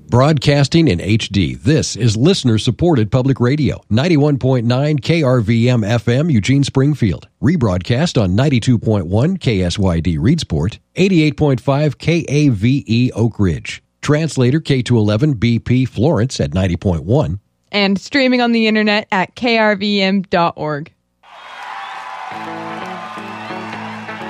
Broadcasting in HD, this is listener-supported public radio, 91.9 KRVM FM, Eugene, Springfield. Rebroadcast on 92.1 KSYD, Reedsport, 88.5 KAVE, Oak Ridge. Translator K211 BP, Florence at 90.1. And streaming on the internet at krvm.org.